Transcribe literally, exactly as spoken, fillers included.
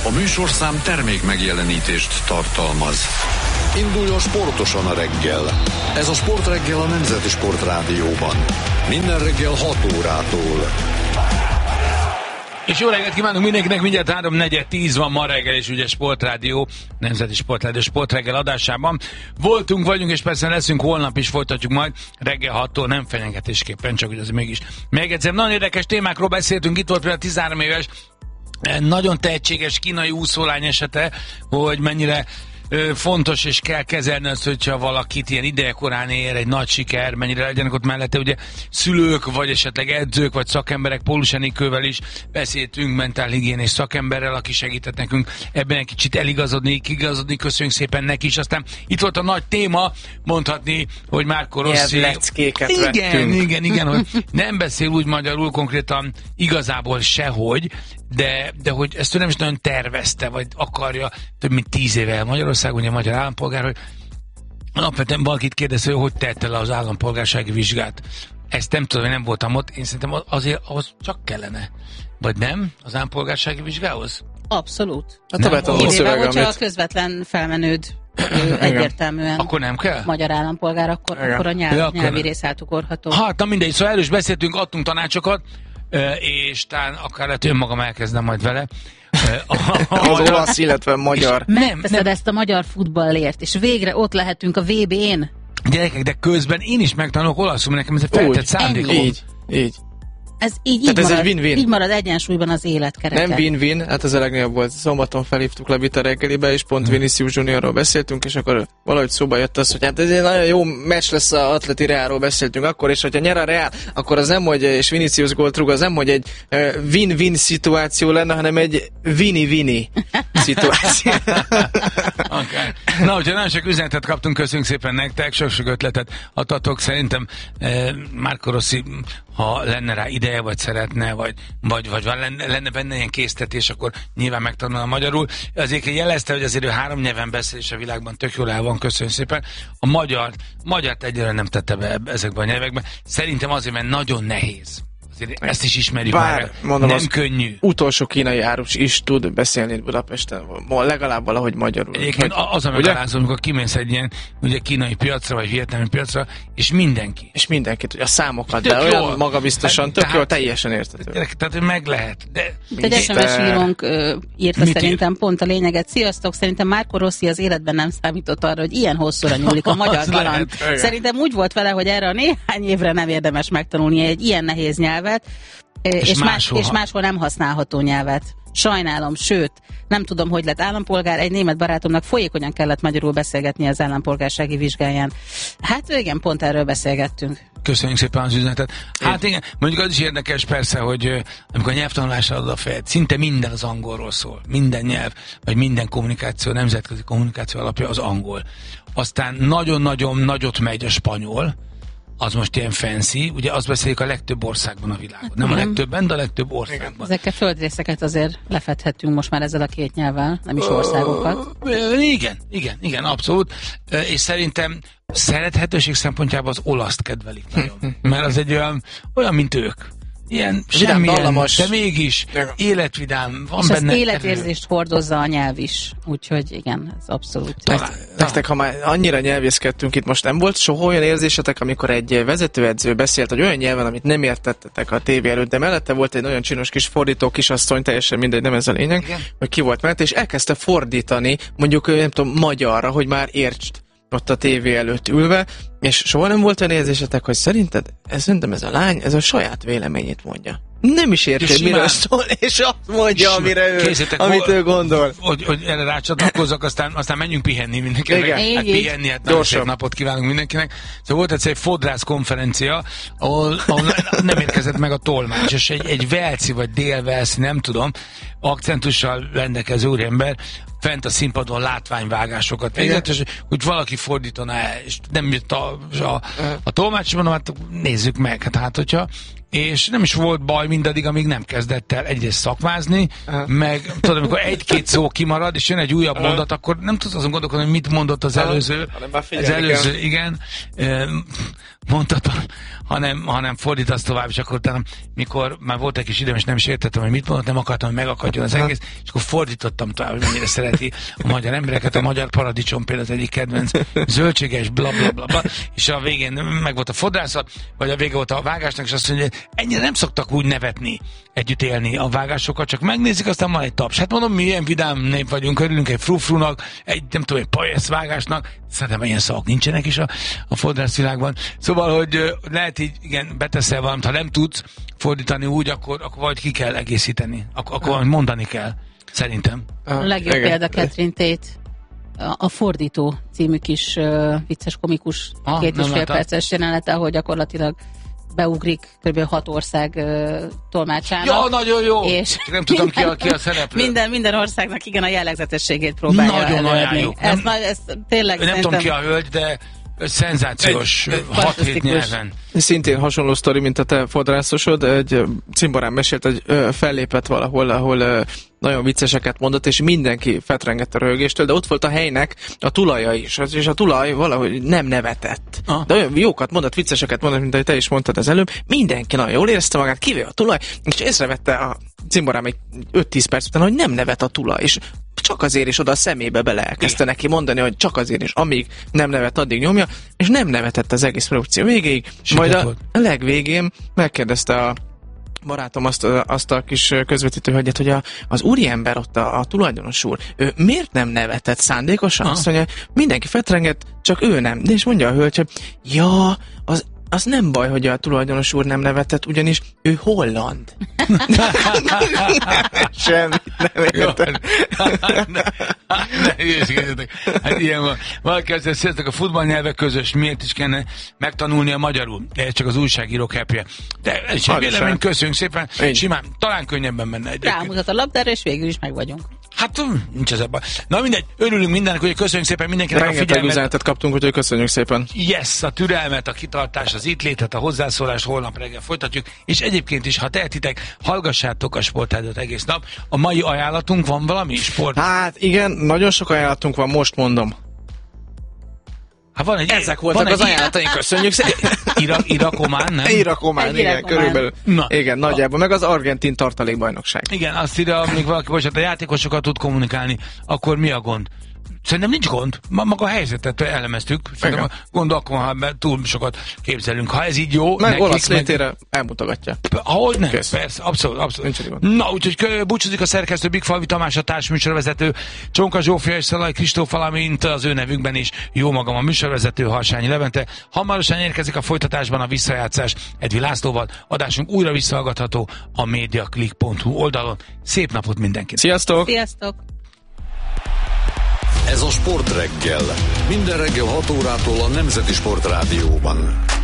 A műsorszám termék megjelenítést tartalmaz. Induljon sportosan a reggel. Ez a Sportreggel a Nemzeti Sportrádióban. Minden reggel hat órától. És jó reggelt kívánunk mindenkinek, mindjárt három negyven tíz van ma reggel, és ugye Sportrádió, Nemzeti Sportrádió Sportreggel adásában. Voltunk, vagyunk, és persze leszünk holnap is, folytatjuk majd reggel hattól, nem fenyegetésképpen, csak hogy azért mégis. Még egyszer, nagyon érdekes témákról beszéltünk, itt volt például tizenhárom éves, nagyon tehetséges kínai úszólány esete, hogy mennyire fontos, és kell kezelni azt, hogyha valakit ilyen idejekorán ér egy nagy siker, mennyire legyenek ott mellette, ugye szülők, vagy esetleg edzők, vagy szakemberek. Pólus Enikővel is beszéltünk, mentálhigiénés szakemberrel, aki segített nekünk ebben egy kicsit eligazodni, igazodni, köszönjük szépen neki is. Aztán itt volt a nagy téma, mondhatni, hogy Marco Rossi. Leckéket igen, vettünk. igen, igen, hogy nem beszél úgy magyarul konkrétan igazából sehogy, de, de hogy ezt ő nem is nagyon tervezte, vagy akarja több mint tíz éve Magyarország, ugye magyar állampolgár, hogy alapvetően valakit kérdezte, hogy hogy tette le az állampolgársági vizsgát. Ezt nem tudom, hogy nem voltam ott, én szerintem azért ahhoz csak kellene. Vagy nem? Az állampolgársági vizsgához? Abszolút. Hát a betonó Kivéve, szöveg, hogyha amit... a közvetlen felmenőd egyértelműen akkor nem kell? magyar állampolgár, akkor, akkor a nyelv, ja, akkor nyelvi nem. rész átugorható. Hát, na mindegy, szóval erről is beszéltünk, adtunk tanácsokat, és talán akár lehet önmagam elkezdem majd vele. Az olasz, illetve magyar. Megteszed ezt a magyar futballért, és végre ott lehetünk a vé bén. Gyerekek, de közben én is megtanulok olaszul, nekem ez egy feltett szándékom. Így, így. Ez így, így, ez marad, egy win-win. így marad egyensúlyban az életkereke. Nem win-win, hát ez a legnagyobb volt. Szombaton felhívtuk Labit a reggelibe, és pont Vinicius Juniorról beszéltünk, és akkor valahogy szóba jött az, hogy hát ez egy nagyon jó meccs lesz, a Atleti Reálról beszéltünk akkor, és hogyha nyer a Reál, akkor az nem, hogy, és Vinicius gólt rúg, az nem, hogy egy win-win szituáció lenne, hanem egy vini-vini szituáció. Okay. Na, hogyha nagyon sok üzenetet kaptunk, köszönjük szépen nektek, sok-sok ötletet adtatok. Szerintem eh, Marco Rossi, ha lenne rá ideje, vagy szeretne, vagy, vagy, vagy lenne, lenne benne ilyen késztetés, akkor nyilván megtanulna magyarul. Azért jelezte, hogy azért ő három nyelven beszél, és a világban tök jól el van, köszönjük szépen. A magyar, magyart egyre nem tette be ezekben a nyelvekben. Szerintem azért, mert nagyon nehéz. Azért ezt is ismerjük. Bár, már, mondom, nem könnyű. Utolsó kínai árus is tud beszélni Budapesten, legalább valahogy magyarul. Egyébként hogy, az a megalázó, amikor kimész egy ilyen ugye, kínai piacra, vagy vietnámi piacra, és mindenki. És mindenkit, hogy a számokat, de olyan jól. Magabiztosan, hát, tök tehát, jól, teljesen értető. Tehát, hogy meg lehet. De, de egy es em es írónk uh, írta Mit szerintem ír? pont a lényeget. Sziasztok, szerintem Marco Rossi az életben nem számított arra, hogy ilyen hosszúra nyúlik a magyar kaland. Szerintem úgy volt vele, hogy erre a néhány évre nem érdemes megtanulni egy ilyen nehéz nyelvet, és, és, máshol, és máshol nem használható nyelvet. Sajnálom, sőt, nem tudom, hogy lett állampolgár, egy német barátomnak folyékonyan kellett magyarul beszélgetni az állampolgársági vizsgáján. Hát igen, pont erről beszélgettünk. Köszönjük szépen az üzenetet. Hát igen, mondjuk az is érdekes persze, hogy amikor a nyelvtanulásra adod a fejed, szinte minden az angolról szól. Minden nyelv, vagy minden kommunikáció, nemzetközi kommunikáció alapja az angol. Aztán nagyon-nagyon nagyot megy a spanyol, az most ilyen fancy, ugye azt beszélik a legtöbb országban a világon. Nem a legtöbben, de a legtöbb országban. Ezekkel földrészeket azért lefedhetünk most már ezzel a két nyelvvel, nem is országokat. Uh, igen, igen, igen, abszolút. Uh, és szerintem szerethetőség szempontjából az olaszt kedvelik nagyon. Mert az egy olyan, olyan mint ők. Ilyen semmilyen, de mégis életvidám, van és benne. És az életérzést hordozza a nyelv is, úgyhogy igen, ez abszolút. Nektek, ha már annyira nyelvészkedtünk itt, most nem volt soha olyan érzésetek, amikor egy vezetőedző beszélt egy olyan nyelven, amit nem értettetek a tévé előtt, de mellette volt egy nagyon csinos kis fordító kisasszony, teljesen mindegy, nem ez a lényeg, igen. Hogy ki volt mellette, és elkezdte fordítani, mondjuk nem tudom, magyarra, hogy már értsd ott a tévé előtt ülve, és soha nem volt olyan érzésetek, hogy szerinted, ez, szerintem ez a lány, ez a saját véleményét mondja. Nem is érti, hogy miről szól, és azt mondja, amire ő, amit ő gondol. Hogy, hogy erre rácsatlakozzak, aztán, aztán menjünk pihenni mindenkinek. Hát pihenni, hát nagyon szép napot kívánunk mindenkinek. Szóval volt egyszer egy fodrász konferencia, ahol, ahol nem érkezett meg a tolmács, és egy, egy velci vagy délvelszi, nem tudom, akcentussal rendelkező úriember fent a színpadon látványvágásokat végzett, és hogy valaki fordítaná, és nem jött a, a, a tolmács, mondom, hát nézzük meg, hát, hát hogyha és nem is volt baj mindaddig, amíg nem kezdett el egyrészt szakmázni, uh-huh. meg tudod, amikor egy-két szó kimarad, és jön egy újabb uh-huh. mondat, akkor nem tudsz azon gondolkodni, hogy mit mondott az előző. Uh-huh. Az előző, igen. mondhatom, hanem, hanem fordítasz tovább, és akkor utána, mikor már volt egy kis időm, és nem is értettem, hogy mit mondott, nem akartam, hogy megakadjon az egész, és akkor fordítottam tovább, hogy mennyire szereti a magyar embereket, a magyar paradicsom például az egyik kedvenc, zöldséges, bla, bla, bla, bla, és a végén meg volt a fodrászat, vagy a vége volt a vágásnak, és azt mondja, hogy ennyire nem szoktak úgy nevetni, együtt élni a vágásokat, csak megnézik, aztán van egy taps. Hát mondom, mi ilyen vidám nép vagyunk, örülünk egy frufrunak, egy, nem tudom, egy pajesz vágásnak, szerintem ilyen szavak nincsenek is a, a fodrászvilágban. Szóval, hogy lehet így, igen, beteszel valamit, ha nem tudsz fordítani úgy, akkor, akkor vagy ki kell egészíteni. Ak- akkor valamit mondani kell, szerintem. A legjobb igen. példa Catherine Tate, a, a Fordító című kis uh, vicces, komikus ah, két és fél perces jelenete, ahol gyakorlatilag beugrik kb. hat ország uh, tolmácsának. Ja, nagyon jó! És nem tudom ki a, ki a szereplő. Minden, minden országnak igen a jellegzetességét próbálja nagyon előadni. Ez, nem, ez tényleg nem szerintem... tudom ki a hölgy, de szenzációs, hat-hét nyelven. Szintén hasonló sztori, mint a te fodrászosod. Egy cimborán mesélt, hogy ö, fellépett valahol, ahol ö, nagyon vicceseket mondott, és mindenki fetrengett a röhögéstől, de ott volt a helynek a tulaja is, és a tulaj valahogy nem nevetett. Ah. De olyan jókat mondott, vicceseket mondott, mint ahogy te is mondtad az előbb, mindenki nagyon jól érezte magát, kivéve a tulaj, és észrevette a cimborán még öt-tíz perc után, hogy nem nevet a tulaj, és csak azért is oda a szemébe bele elkezdte neki mondani, hogy csak azért is, amíg nem nevet, addig nyomja, és nem nevetett az egész produkció végéig. Majd a, a legvégén megkérdezte a barátom azt, azt a kis közvetítő hölgyet, hogy a, az úriember ott, a, a tulajdonos úr, ő miért nem nevetett szándékosan? Aha. Azt mondja, mindenki fetrengett, csak ő nem. De és mondja a hölgy, hogy ja, az az nem baj, hogy a tulajdonos úr nem nevetett, ugyanis ő holland. Semmit nem értem. Ne hülyeskedjetek. Hát ilyen van. Valaki azt mondja, a futballnyelvek közös, miért is kellene megtanulni a magyarul? Ez csak az újságírók happy. De ez egy vélemény, köszönjük szépen. Én. Simán, talán könnyebben menne egyébként. Rámutat a labdára, és végül is meg vagyunk. Hát nincs ez ebben. Na mindegy, örülünk mindennek, hogy köszönjük szépen mindenkinek rengeteg a figyelmet. üzenetet kaptunk, úgyhogy köszönjük szépen. Yes, a türelmet, a kitartás, az itt létet, a hozzászólás, holnap reggel folytatjuk. És egyébként is, ha tehetitek, hallgassátok a Sportrádiót egész nap. A mai ajánlatunk van valami sport? Hát igen, nagyon sok ajánlatunk van, most mondom. Hát van egy, Ezek voltak van az ajánlataink, köszönjük szépen. Irak, Irakomán, nem? Irakomán, igen, Irakomán. Körülbelül. Na. Igen, nagyjából, meg az argentin tartalékbajnokság. Igen, azt írja, amíg valaki, bocsánat, a játékosokat tud kommunikálni, akkor mi a gond? Szerintem nincs gond. Maga a helyzetet elemeztük. Szerintem a gond akkor, ha túl sokat képzelünk. Ha ez így jó... Meg nekik, olasz létére meg... elmutogatja. Ahogy nem, Kész. Persze, abszolút, abszolút. Na, úgyhogy búcsúzik a szerkesztő Bigfalvi Tamás, a társműsorvezető, Csonka Zsófia és Szalai Kristóf, valamint az ő nevükben is jó magam a műsorvezető, Harsányi Levente. Hamarosan érkezik a folytatásban a visszajátszás Edvi Lászlóval. Adásunk újra visszahallgatható a mediaclick pont hu oldalon. Szép napot mindenkinek! Sziasztok! Sziasztok! Ez a Sportreggel. Minden reggel hat órától a Nemzeti Sportrádióban.